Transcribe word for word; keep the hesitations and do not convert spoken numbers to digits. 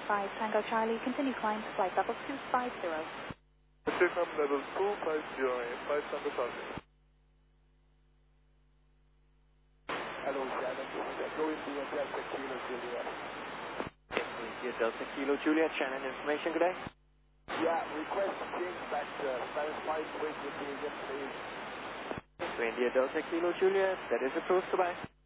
five Tango Charlie, continue climb to flight level two five zero. Take level two five zero, five Tango Charlie. Hello, Shannon. Go India Delta Kilo Juliet. India Delta Kilo Juliet, Shannon, information, good day? Yeah, request change back to Spanish flight, wait with you again, please. India Delta Kilo Juliet, that is approved, goodbye.